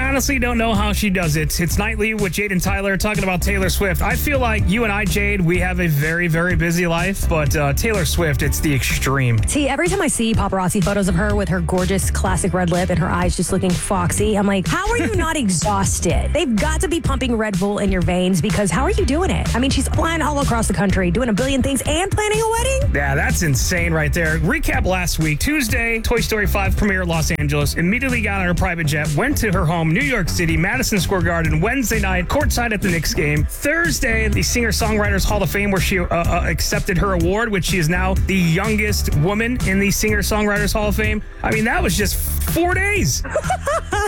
honestly don't know how she does it. It's Nightly with Jade and Tyler talking about Taylor Swift. I feel like you and I, Jade, we have a very, very busy life, but Taylor Swift, it's the extreme. See, every time I see paparazzi photos of her with her gorgeous classic red lip and her eyes just looking foxy, I'm like, how are you not exhausted? They've got to be pumping Red Bull in your veins because how are you doing it? I mean, she's flying all across the country, doing a billion things and planning a wedding? Yeah, that's insane right there. Recap last week. Tuesday, Toy Story 5 premiere Los Angeles. Immediately got on her private jet, went to her home, New York City, Madison Square Garden. Wednesday night, courtside at the Knicks game. Thursday, the Singer-Songwriters Hall of Fame, where she accepted her award, which she is now the youngest woman in the Singer-Songwriters Hall of Fame. I mean, that was just 4 days.